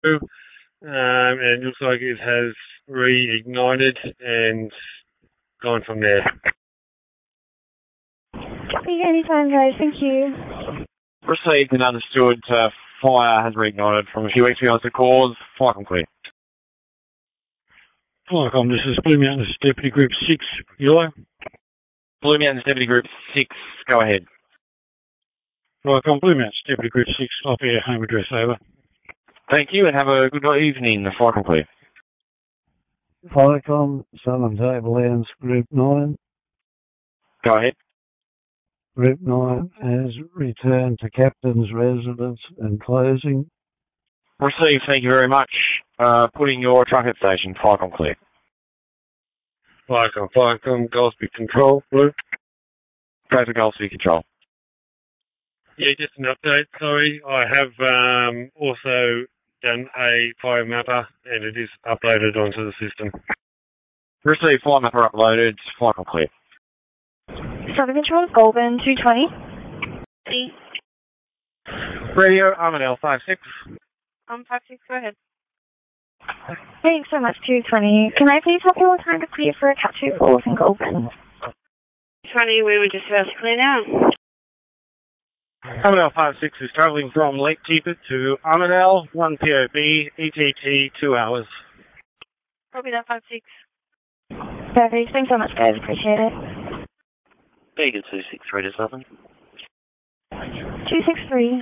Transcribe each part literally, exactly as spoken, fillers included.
um, and it looks like it has reignited and gone from there. Copy anytime, guys. Thank you. Received and understood. Uh, fire has reignited from a few weeks ago. The cause. Fire complete. Flycom, this is Blue Mountains Deputy Group six, Yellow. Blue Mountains Deputy Group six, go ahead. Flycom, Blue Mountains Deputy Group six, off air, home address, over. Thank you, and have a good evening. Fire complete. Flycom, Southern Tablelands Group nine. Go ahead. Group nine has returned to Captain's residence and closing. Received, thank you very much. Uh, putting your truck at station. Flycom clear. Flycom, Flycom, Goldsby Control, Blue. Go to Goldsby Control. Yeah, just an update, sorry. I have um, also done a fire mapper and it is uploaded onto the system. Received, fire mapper uploaded. Flycom clear. Southern Control, Goulburn, two twenty. C. Radio, Armadale, five six. Um, five six, go ahead. Thanks so much, two twenty. Can I please have your time to clear for a cat two four in Goulburn? twenty, we were just about to clear now. Armadale five six is travelling from Lake Keepit to Armadale, one P O B, E T T, two hours. Copy that, five six. Perfect, thanks so much, guys, appreciate it. Vegan two six three to Southern. two six three.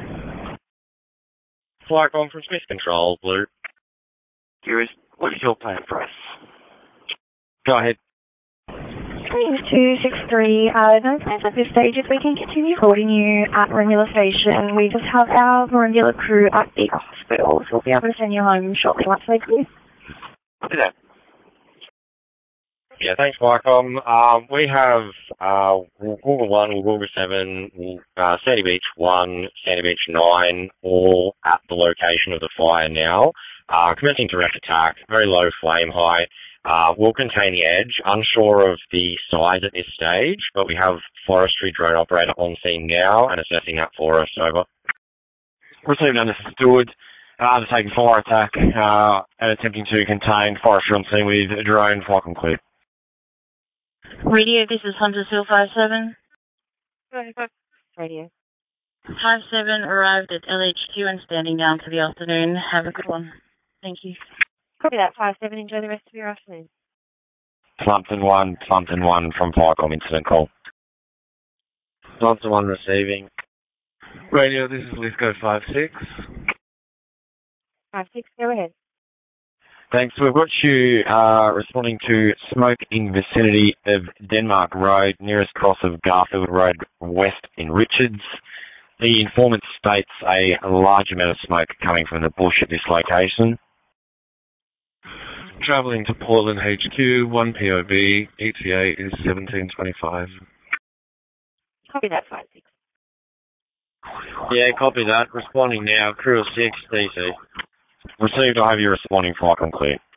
Flycom from Smith Control, Blue. Curious, what is your plan price? Go ahead. two six three. Uh, no plans at this stage. If we can continue holding you at Maroondah Station, we just have our Maroondah crew at the hospital, so we'll be able to send you home shortly once they clear. Copy that. Yeah, thanks, Flycom. Um, we have uh, Woolga one, Woolga seven, uh, Sandy Beach one, Sandy Beach nine, all at the location of the fire now. Uh, commencing direct attack, very low flame height. Uh, will contain the edge. Unsure of the size at this stage, but we have forestry drone operator on scene now and assessing that for us. Over. Received and understood. Uh, undertaking fire attack uh, and attempting to contain forestry on scene with a drone. Flycom clear. Radio, this is Hunter Hill five seven. Go ahead, go. Radio. five seven arrived at L H Q and standing down for the afternoon. Have a good one. Thank you. Copy that, five seven. Enjoy the rest of your afternoon. Plumpton one, Plumpton one from Flycom incident call. Plumpton one receiving. Radio, this is Lithgow five six. five six, go ahead. Thanks. We've got you uh, responding to smoke in vicinity of Denmark Road, nearest cross of Garfield Road West in Richards. The informant states a large amount of smoke coming from the bush at this location. Travelling to Portland H Q, one P O B, E T A is seventeen twenty-five. Copy that, five six. Yeah, copy that. Responding now. Crew of six, D C. Received, I have you responding, Flycom clear.